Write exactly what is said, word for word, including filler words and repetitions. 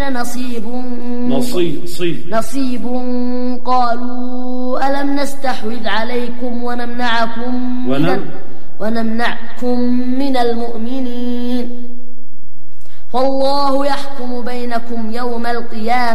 المؤمنين نصيب نصيب صيب نصيب قالوا ألم نستحوذ عليكم ونمنعكم ونم ونمنعكم من المؤمنين فالله يحكم بينكم يوم القيامة